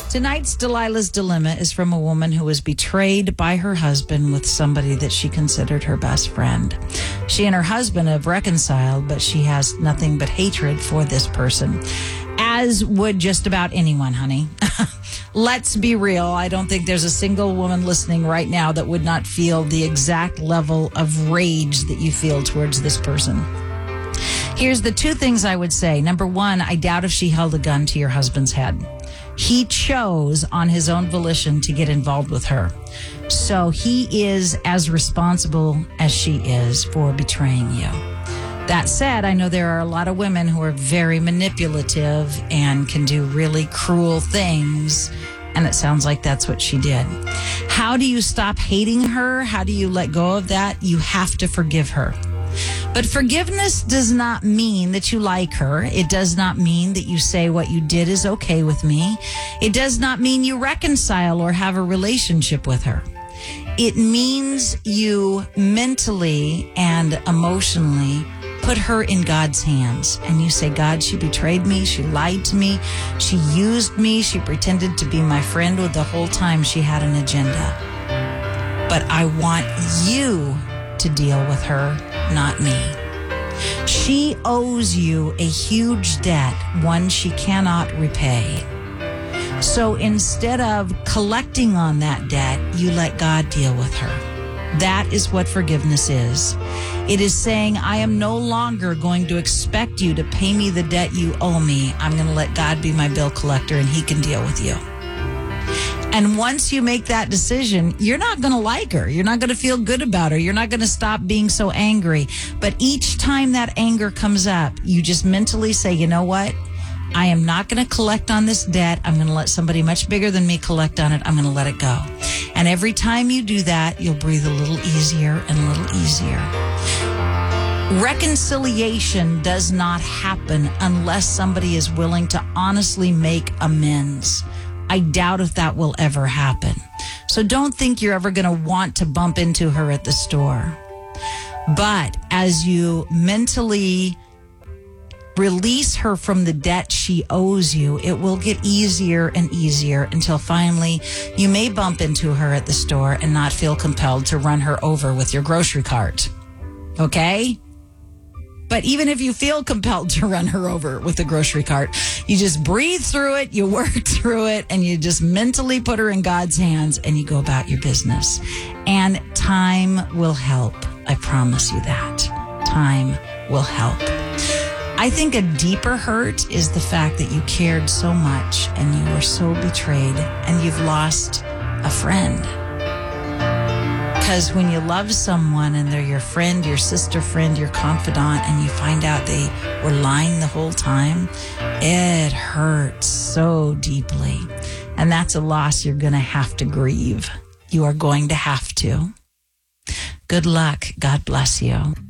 Tonight's Delilah's Dilemma is from a woman who was betrayed by her husband with somebody that she considered her best friend. She and her husband have reconciled, but she has nothing but hatred for this person, as would just about anyone, honey. Let's be real. I don't think there's a single woman listening right now that would not feel the exact level of rage that you feel towards this person. Here's the two things I would say. Number one, I doubt if she held a gun to your husband's head. He chose on his own volition to get involved with her. So he is as responsible as she is for betraying you. That said, I know there are a lot of women who are very manipulative and can do really cruel things. And it sounds like that's what she did. How do you stop hating her? How do you let go of that? You have to forgive her. But forgiveness does not mean that you like her. It does not mean that you say what you did is okay with me. It does not mean you reconcile or have a relationship with her. It means you mentally and emotionally put her in God's hands. And you say, God, she betrayed me. She lied to me. She used me. She pretended to be my friend with the whole time she had an agenda. But I want you to deal with her, not me. She owes you a huge debt, one she cannot repay. So instead of collecting on that debt, you let God deal with her. That is what forgiveness is. It is saying, I am no longer going to expect you to pay me the debt you owe me. I'm going to let God be my bill collector and he can deal with you. And once you make that decision, you're not going to like her. You're not going to feel good about her. You're not going to stop being so angry. But each time that anger comes up, you just mentally say, you know what? I am not going to collect on this debt. I'm going to let somebody much bigger than me collect on it. I'm going to let it go. And every time you do that, you'll breathe a little easier and a little easier. Reconciliation does not happen unless somebody is willing to honestly make amends. I doubt if that will ever happen. So don't think you're ever going to want to bump into her at the store. But as you mentally release her from the debt she owes you, it will get easier and easier until finally you may bump into her at the store and not feel compelled to run her over with your grocery cart. Okay? But even if you feel compelled to run her over with the grocery cart, you just breathe through it, you work through it, and you just mentally put her in God's hands and you go about your business. And time will help. I promise you that. Time will help. I think a deeper hurt is the fact that you cared so much and you were so betrayed and you've lost a friend. Because when you love someone and they're your friend, your sister friend, your confidant, and you find out they were lying the whole time, it hurts so deeply. And that's a loss you're going to have to grieve. You are going to have to. Good luck. God bless you.